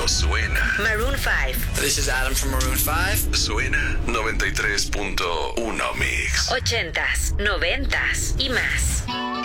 solo suena. Maroon 5. This is Adam from Maroon 5. Suena 93.1 Mix. 80s, 90s y más.